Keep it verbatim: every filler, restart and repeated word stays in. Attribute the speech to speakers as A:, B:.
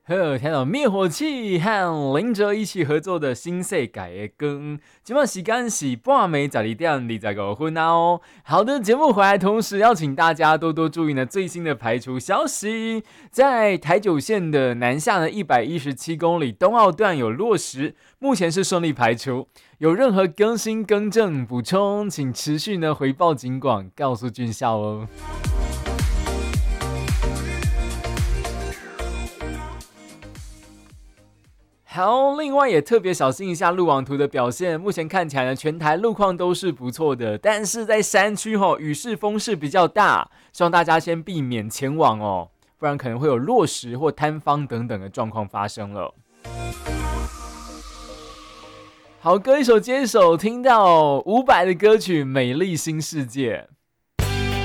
A: 呵，听到灭火器和林哲一起合作的新世界的歌，今晚时间是半暝十二点二十五分哦。好的，节目回来，同时邀请大家多多注意呢最新的排除消息。在台九线的南下呢一百一十七公里东澳段有落实，目前是顺利排除。有任何更新、更正、补充，请持续呢回报警广，告诉军校哦。好，另外也特别小心一下路网图的表现。目前看起来呢，全台路况都是不错的，但是在山区吼、哦，雨势风势比较大，希望大家先避免前往哦，不然可能会有落石或坍方等等的状况发生了。好，歌一首接一首，听到伍佰的歌曲《美丽新世界》。